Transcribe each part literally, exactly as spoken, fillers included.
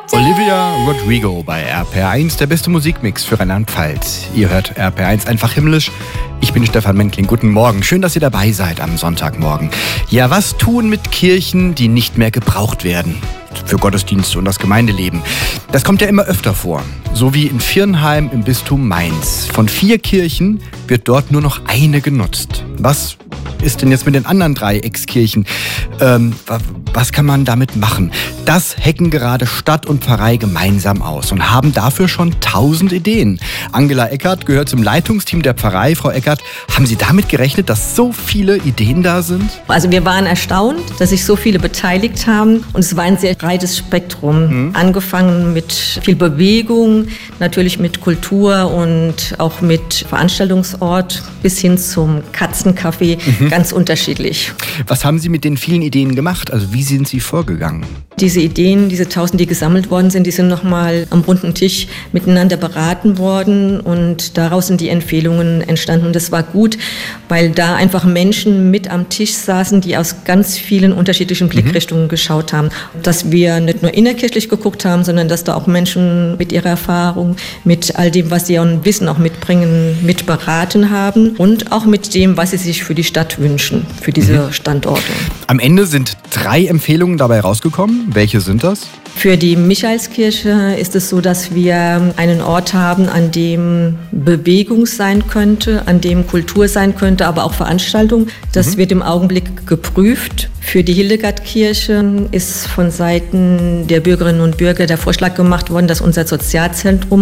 Olivia Rodrigo bei R P R eins, der beste Musikmix für Rheinland-Pfalz. Ihr hört R P R eins einfach himmlisch. Ich bin Stefan Menkling. Guten Morgen. Schön, dass ihr dabei seid am Sonntagmorgen. Ja, was tun mit Kirchen, die nicht mehr gebraucht werden? Für Gottesdienste und das Gemeindeleben. Das kommt ja immer öfter vor. So wie in Viernheim im Bistum Mainz. Von vier Kirchen wird dort nur noch eine genutzt. Was ist denn jetzt mit den anderen drei Ex-Kirchen? Ähm, was kann man damit machen? Das hacken gerade Stadt und Pfarrei gemeinsam aus und haben dafür schon tausend Ideen. Angela Eckert gehört zum Leitungsteam der Pfarrei. Frau Eckert, haben Sie damit gerechnet, dass so viele Ideen da sind? Also wir waren erstaunt, dass sich so viele beteiligt haben und es war ein sehr breites Spektrum. Mhm. Angefangen mit viel Bewegung, natürlich mit Kultur und auch mit Veranstaltungsort bis hin zum Katzencafé. Mhm. Ganz unterschiedlich. Was haben Sie mit den vielen Ideen gemacht? Also wie sind Sie vorgegangen? Diese Ideen, diese tausend, die gesammelt worden sind, die sind nochmal am runden Tisch miteinander beraten worden und daraus sind die Empfehlungen entstanden. Und das war gut, weil da einfach Menschen mit am Tisch saßen, die aus ganz vielen unterschiedlichen Blickrichtungen mhm. geschaut haben. Dass wir nicht nur innerkirchlich geguckt haben, sondern dass da auch Menschen mit ihrer Erfahrung, mit all dem, was sie an Wissen auch mitbringen, mit beraten haben und auch mit dem, was sie sich für die Stadt wünschen, für diese mhm. Standorte. Am Ende sind drei Empfehlungen dabei rausgekommen. Welche sind das? Für die Michaelskirche ist es so, dass wir einen Ort haben, an dem Bewegung sein könnte, an dem Kultur sein könnte, aber auch Veranstaltung. Das mhm. wird im Augenblick geprüft. Für die Hildegardkirche ist von Seiten der Bürgerinnen und Bürger der Vorschlag gemacht worden, dass unser Sozialzentrum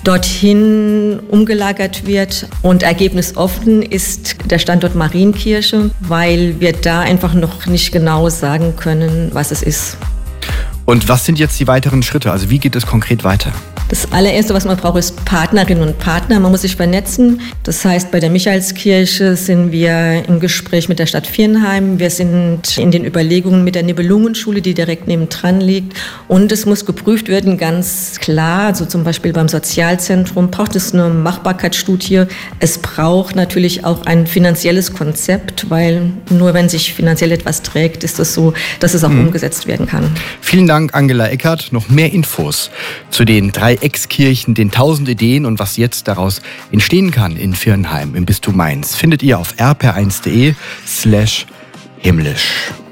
dorthin umgelagert wird. Und ergebnisoffen ist der Standort Marienkirche, weil wir da einfach noch nicht genau sagen können, was es ist. Und was sind jetzt die weiteren Schritte? Also wie geht es konkret weiter? Das allererste, was man braucht, ist Partnerinnen und Partner. Man muss sich vernetzen. Das heißt, bei der Michaelskirche sind wir im Gespräch mit der Stadt Viernheim. Wir sind in den Überlegungen mit der Nibelungenschule, die direkt nebendran liegt. Und es muss geprüft werden, ganz klar, also zum Beispiel beim Sozialzentrum braucht es eine Machbarkeitsstudie. Es braucht natürlich auch ein finanzielles Konzept, weil nur wenn sich finanziell etwas trägt, ist es so, dass es auch mhm. umgesetzt werden kann. Vielen Dank, Angela Eckert. Noch mehr Infos zu den drei Ex-Kirchen, den tausend Ideen und was jetzt daraus entstehen kann in Viernheim im Bistum Mainz, findet ihr auf r p r eins punkt d e slash himmlisch.